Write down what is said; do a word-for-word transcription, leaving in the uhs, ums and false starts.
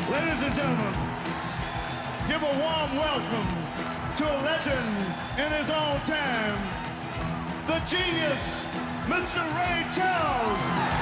Ladies and gentlemen, give a warm welcome to a legend in his own time, the genius, Mister Ray Charles.